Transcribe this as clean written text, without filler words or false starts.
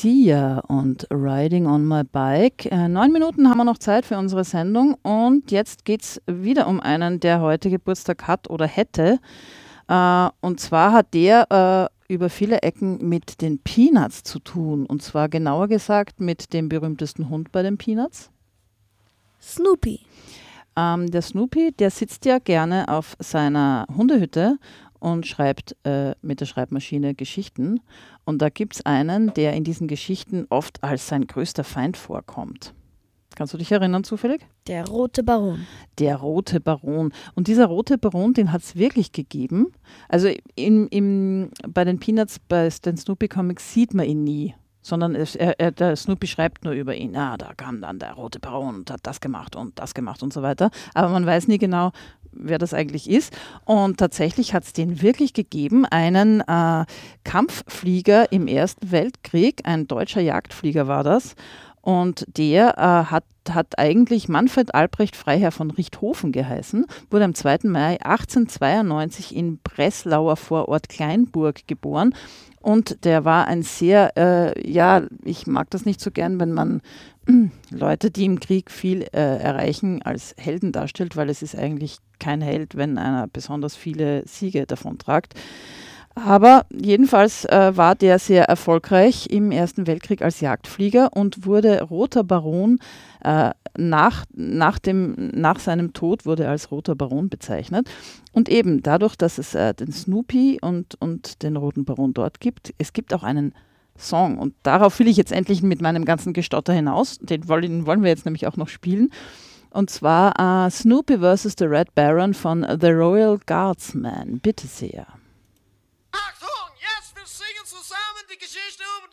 Sia und Riding on My Bike. 9 Minuten haben wir noch Zeit für unsere Sendung und jetzt geht es wieder um einen, der heute Geburtstag hat oder hätte. Und zwar hat der über viele Ecken mit den Peanuts zu tun. Und zwar genauer gesagt mit dem berühmtesten Hund bei den Peanuts. Snoopy. Der Snoopy, der sitzt ja gerne auf seiner Hundehütte und schreibt mit der Schreibmaschine Geschichten. Und da gibt es einen, der in diesen Geschichten oft als sein größter Feind vorkommt. Kannst du dich erinnern zufällig? Der rote Baron. Der rote Baron. Und dieser rote Baron, den hat es wirklich gegeben. Also bei den Peanuts, bei den Snoopy-Comics sieht man ihn nie. Sondern der Snoopy schreibt nur über ihn. Da kam dann der rote Baron und hat das gemacht und so weiter. Aber man weiß nie genau, wer das eigentlich ist. Und tatsächlich hat es den wirklich gegeben, einen Kampfflieger im Ersten Weltkrieg, ein deutscher Jagdflieger war das. Und der hat eigentlich Manfred Albrecht Freiherr von Richthofen geheißen, wurde am 2. Mai 1892 in Breslauer Vorort Kleinburg geboren. Und der war ein sehr, ich mag das nicht so gern, wenn man Leute, die im Krieg viel erreichen, als Helden darstellt, weil es ist eigentlich kein Held, wenn einer besonders viele Siege davontragt. Aber jedenfalls war der sehr erfolgreich im Ersten Weltkrieg als Jagdflieger und wurde roter Baron. Nach seinem Tod wurde er als roter Baron bezeichnet. Und eben dadurch, dass es den Snoopy und den roten Baron dort gibt, es gibt auch einen Song. Und darauf will ich jetzt endlich mit meinem ganzen Gestotter hinaus. Den wollen wir jetzt nämlich auch noch spielen. Und zwar Snoopy vs. The Red Baron von The Royal Guardsmen. Bitte sehr. Achtung, jetzt wir singen zusammen die Geschichte über